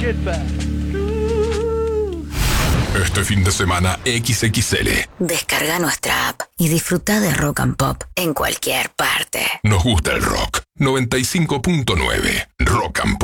Get back. Este fin de semana XXL. Descarga nuestra app y disfruta de Rock and Pop en cualquier parte. Nos gusta el rock. 95.9 Rock and Pop.